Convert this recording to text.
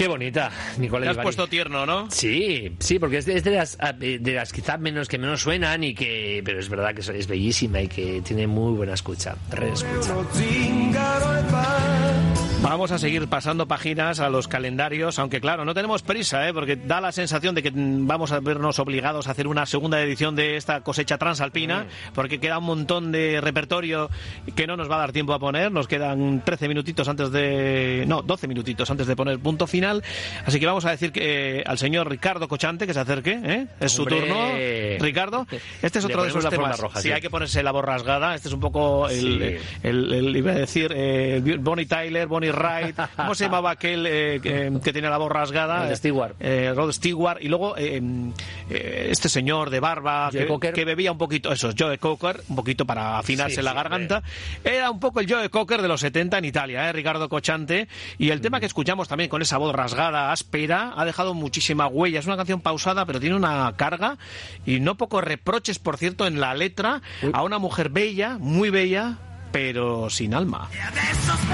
Qué bonita, Nicolás. Te has puesto tierno, ¿no? Sí, porque es de las quizás que menos suenan pero es verdad que es bellísima y que tiene muy buena escucha, reescucha. Vamos a seguir pasando páginas a los calendarios, aunque claro, no tenemos prisa, porque da la sensación de que vamos a vernos obligados a hacer una segunda edición de esta cosecha transalpina, porque queda un montón de repertorio que no nos va a dar tiempo a poner. Nos quedan 12 minutitos antes de poner punto final, así que vamos a decir que al señor Ricardo Cochante que se acerque, es su turno. Ricardo, este es otro de esos temas. Roja, sí, hay que ponerse la voz rasgada. Este es un poco iba a decir Bonnie Tyler, Bonnie Wright, ¿cómo se llamaba aquel que tenía la voz rasgada? Rod Stewart. Y luego este señor de barba que bebía un poquito, Joe Cocker, un poquito para afinarse la garganta. Era un poco el Joe Cocker de los 70 en Italia, Ricardo Cochante. Y el tema que escuchamos también con esa voz rasgada, áspera, ha dejado muchísima huella. Es una canción pausada, pero tiene una carga y no pocos reproches, por cierto, en la letra a una mujer bella, muy bella, pero sin alma.